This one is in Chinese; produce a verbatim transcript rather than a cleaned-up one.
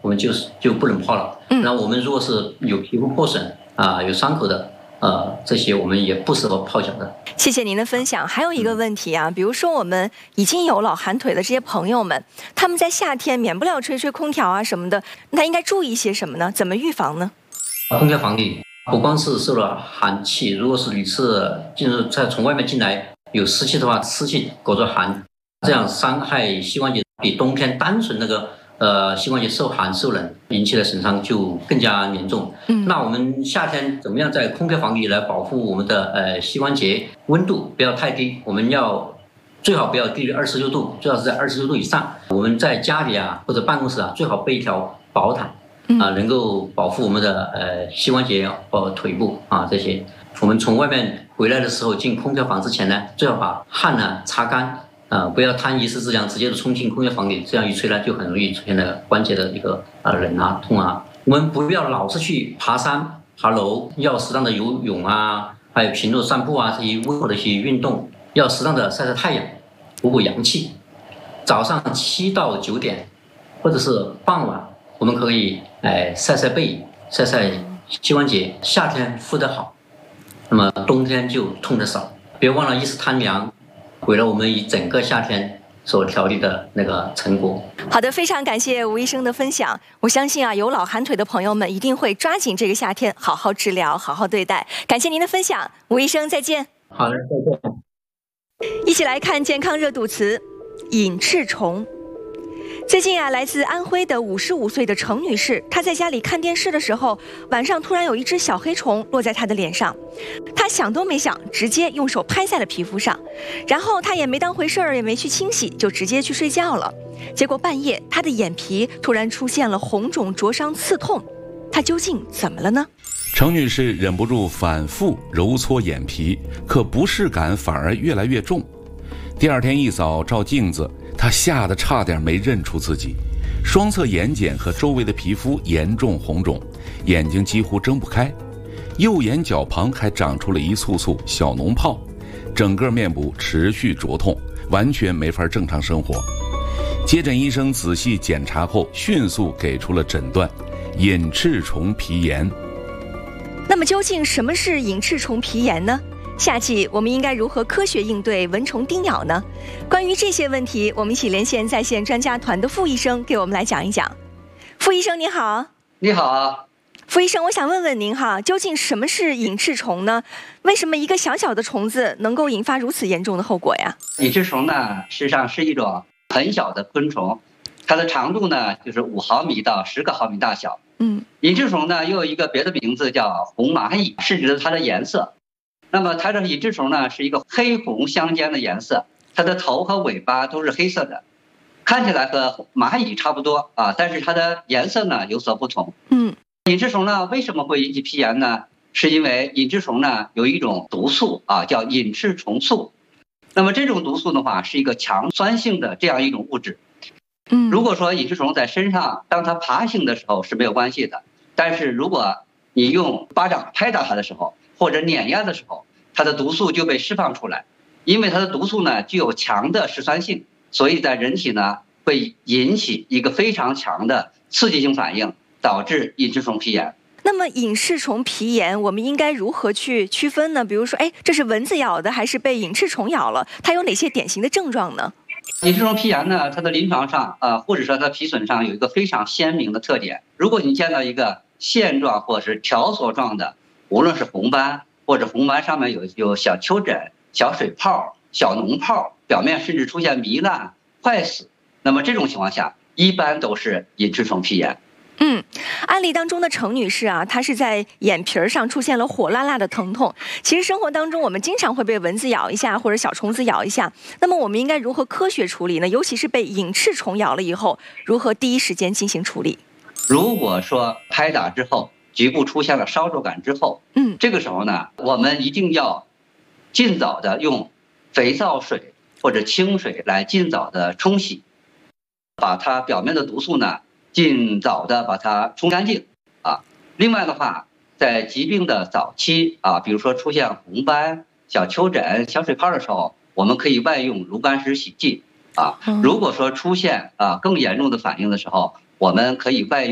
我们就是就不能泡了。那我们如果是有皮肤破损啊、有伤口的，呃，这些我们也不适合泡脚的。 谢谢您的分享。还有一个问题啊，比如说我们已经有老寒腿的这些朋友们，他们在夏天免不了吹吹空调啊什么的，那应该注意些什么呢？怎么预防呢？ 空调房里不光是受了寒气，如果是你是进入再从外面进来有湿气的话，湿气裹着寒，这样伤害膝关节比冬天单纯那个呃膝关节受寒受冷引起的损伤就更加严重。嗯，那我们夏天怎么样在空调房里来保护我们的呃膝关节温度不要太低？我们要最好不要低于二十六度，最好是在二十六度以上。我们在家里啊或者办公室啊，最好备一条薄毯。啊，能够保护我们的呃膝关节和腿部啊这些。我们从外面回来的时候，进空调房之前呢，最好把汗呢擦干啊，不要贪一时之凉直接的冲进空调房里，这样一吹呢，就很容易出现了关节的一个啊冷啊痛啊。我们不要老是去爬山爬楼，要适当的游泳啊，还有平路散步啊这些温和的一些运动，要适当的晒晒太阳，补补阳气。早上七到九点，或者是傍晚。我们可以哎晒晒背，晒晒膝关节，夏天敷得好，那么冬天就痛得少。别忘了一时贪凉，毁了我们一整个夏天所调理的那个成果。 好的，非常感谢吴医生的分享。我相信啊，有老寒腿的朋友们一定会抓紧这个夏天，好好治疗，好好对待。感谢您的分享，吴医生再见。 好的，再见。 一起来看健康热度词：隐翅虫。最近啊，来自安徽的五十五岁的程女士，她在家里看电视的时候，晚上突然有一只小黑虫落在她的脸上，她想都没想，直接用手拍在了皮肤上，然后她也没当回事儿，也没去清洗，就直接去睡觉了。结果半夜，她的眼皮突然出现了红肿、灼伤、刺痛，她究竟怎么了呢？ 程女士忍不住反复揉搓眼皮，可不适感反而越来越重。第二天一早照镜子，她吓得差点没认出自己，双侧眼睑和周围的皮肤严重红肿，眼睛几乎睁不开，右眼角旁还长出了一簇簇小脓泡，整个面部持续灼痛，完全没法正常生活。接诊医生仔细检查后，迅速给出了诊断：隐翅虫皮炎。 那么究竟什么是隐翅虫皮炎呢？夏季我们应该如何科学应对蚊虫叮咬呢？关于这些问题，我们一起连线在线专家团的傅医生给我们来讲一讲。傅医生您好。 你好。 傅医生，我想问问您哈，究竟什么是隐翅虫呢？为什么一个小小的虫子能够引发如此严重的后果呀？ 隐翅虫呢，实际上是一种很小的昆虫，它的长度呢就是五毫米到十个毫米大小。嗯，隐翅虫呢又有一个别的名字叫红蚂蚁，是指的它的颜色。那么它的隐翅虫呢是一个黑红相间的颜色，它的头和尾巴都是黑色的，看起来和蚂蚁差不多啊，但是它的颜色呢有所不同。嗯，隐翅虫呢为什么会引起皮炎呢？是因为隐翅虫呢有一种毒素啊，叫隐翅虫素。那么这种毒素的话是一个强酸性的这样一种物质。嗯，如果说隐翅虫在身上当它爬行的时候是没有关系的，但是如果你用巴掌拍打它的时候，或者碾压的时候，它的毒素就被释放出来。因为它的毒素呢具有强的嗜酸性，所以在人体呢会引起一个非常强的刺激性反应，导致隐翅虫皮炎。 那么隐翅虫皮炎我们应该如何去区分呢？比如说，哎，这是蚊子咬的还是被隐翅虫咬了？它有哪些典型的症状呢？ 隐翅虫皮炎呢，它的临床上啊、呃，或者说它皮损上有一个非常鲜明的特点。如果你见到一个线状或是条索状的，无论是红斑或者红斑上面有有小丘疹、小水泡、小脓泡，表面甚至出现糜烂、坏死，那么这种情况下一般都是隐翅虫皮炎。 嗯，案例当中的程女士啊，她是在眼皮上出现了火辣辣的疼痛。其实生活当中我们经常会被蚊子咬一下或者小虫子咬一下，那么我们应该如何科学处理呢？尤其是被隐翅虫咬了以后，如何第一时间进行处理？ 如果说拍打之后局部出现了烧灼感之后，嗯，这个时候呢，我们一定要尽早的用肥皂水或者清水来尽早的冲洗，把它表面的毒素呢尽早的把它冲干净啊。另外的话，在疾病的早期啊，比如说出现红斑、小丘疹、小水泡的时候，我们可以外用炉甘石洗剂啊。如果说出现啊更严重的反应的时候，我们可以外用